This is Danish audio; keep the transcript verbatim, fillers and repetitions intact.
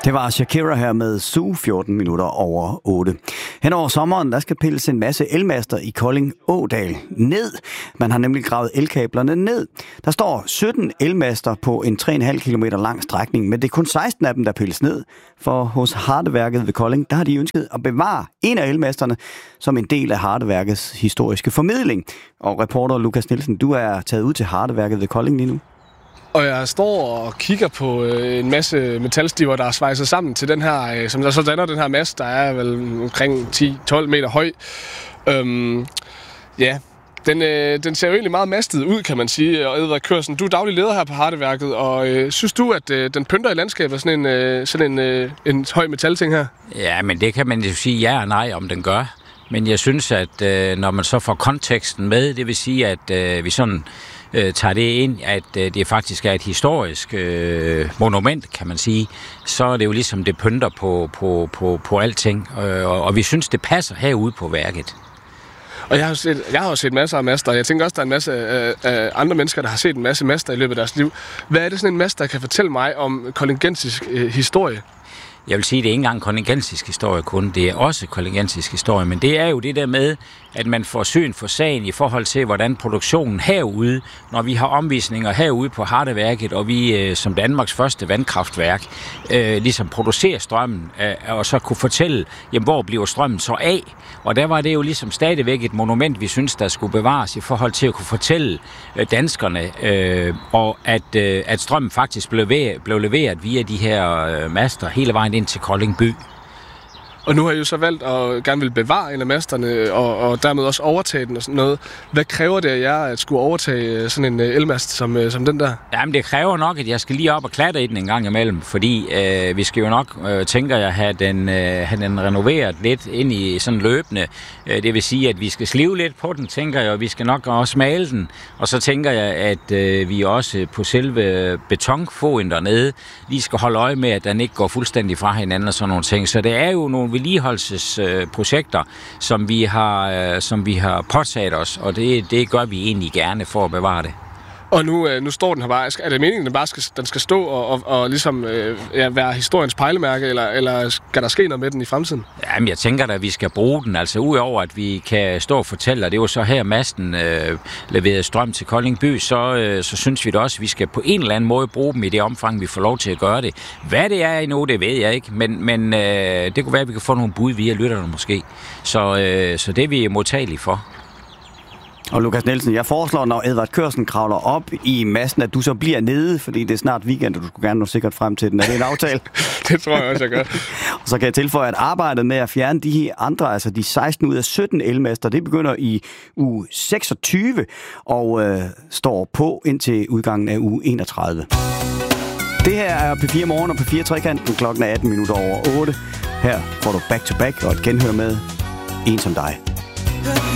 Det var Shakira her med Zoo, fjorten minutter over otte. Hen over sommeren, der skal pilles en masse elmaster i Kolding Ådal ned. Man har nemlig gravet elkablerne ned. Der står sytten elmaster på en tre komma fem kilometer lang strækning, men det er kun seksten af dem, der pilles ned. For hos Hardeværket ved Kolding, der har de ønsket at bevare en af elmasterne som en del af Hardeværkets historiske formidling. Og reporter Lukas Nielsen, du er taget ud til Hardeværket ved Kolding lige nu. Og jeg står og kigger på øh, en masse metalstiver, der er svejset sammen til den her, øh, som der så danner den her mast, der er vel omkring ti til tolv meter høj. Øhm, ja, den, øh, den ser jo egentlig meget mastet ud, kan man sige. Og Edvard Kørsen, du er daglig leder her på Hardeværket, og øh, synes du, at øh, den pynter i landskabet sådan en, øh, sådan en, øh, en høj metalting her? Ja, men det kan man jo sige ja og nej, om den gør. Men jeg synes, at øh, når man så får konteksten med, det vil sige, at øh, vi sådan øh, tager det ind, at øh, det faktisk er et historisk øh, monument, kan man sige, så er det jo ligesom, det pynter på, på, på, på alting. Øh, og, og vi synes, det passer herude på værket. Og jeg har, set, jeg har jo set masser af master, og jeg tænker også, der er en masse af, af andre mennesker, der har set en masse master i løbet af deres liv. Hvad er det sådan en master, der kan fortælle mig om koldingensisk øh, historie? Jeg vil sige, at det er ikke engang koldingensisk historie kun, det er også koldingensisk historie, men det er jo det der med, at man får syn for sagen i forhold til, hvordan produktionen herude, når vi har omvisninger herude på Hardeværket, og vi øh, som Danmarks første vandkraftværk, øh, ligesom producerer strømmen, øh, og så kunne fortælle, jamen, hvor bliver strømmen så af? Og der var det jo ligesom stadigvæk et monument, vi synes, der skulle bevares i forhold til at kunne fortælle øh, danskerne, øh, og at, øh, at strømmen faktisk blev, ved, blev leveret via de her øh, master hele vejen ind til Kolding by. Og nu har I jo så valgt at gerne vil bevare en af masterne, og, og dermed også overtage den og sådan noget. Hvad kræver det af jer at skulle overtage sådan en elmast som, som den der? Jamen, det kræver nok, at jeg skal lige op og klatre i den en gang imellem, fordi øh, vi skal jo nok, øh, tænker jeg, have den, øh, have den renoveret lidt ind i sådan løbende. Øh, det vil sige, at vi skal slive lidt på den, tænker jeg, og vi skal nok også male den. Og så tænker jeg, at øh, vi også på selve betonfoden dernede lige skal holde øje med, at den ikke går fuldstændig fra hinanden og sådan nogle ting. Så det er jo nogle vedligeholdelsesprojekter, som vi har, som vi har påtaget os, og det, det gør vi egentlig gerne for at bevare det. Og nu, nu står den her bare. Er det meningen, at den bare skal, den skal stå og, og, og ligesom ja, være historiens pejlemærke, eller, eller skal der ske noget med den i fremtiden? Jamen, jeg tænker da, at vi skal bruge den. Altså, udover at vi kan stå og fortælle, og det er jo så her masten øh, leverede strøm til Kolding by, så, øh, så synes vi da også, at vi skal på en eller anden måde bruge dem i det omfang, vi får lov til at gøre det. Hvad det er endnu, det ved jeg ikke, men, men øh, det kunne være, at vi kan få nogle bud via lytterne måske. Så, øh, så det er vi modtagelige for. Og Lukas Nielsen, jeg foreslår, når Edvard Kørsen kravler op i massen, at du så bliver nede, fordi det er snart weekend, og du skulle gerne nå sikkert frem til den. Er det en aftale? Det tror jeg også, jeg gør. Og så kan jeg tilføje, at arbejdet med at fjerne de her andre, altså de seksten ud af sytten elmaster, det begynder i uge seksogtyve og øh, står på indtil udgangen af uge enogtredive. Det her er P fire Morgen og P fire Trekanten. Klokken er atten minutter over otte. Her får du back to back og et genhør med En som dig.